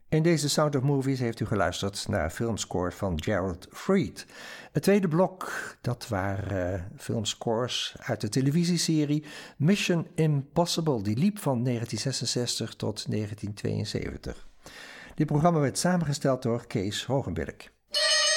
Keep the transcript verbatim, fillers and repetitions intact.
In deze Sound of Movies heeft u geluisterd naar een filmscore van Gerald Fried. Het tweede blok, dat waren uh, filmscores uit de televisieserie Mission Impossible. Die liep van negentien zesenzestig tot negentien tweeënzeventig. Dit programma werd samengesteld door Kees Hogenberg.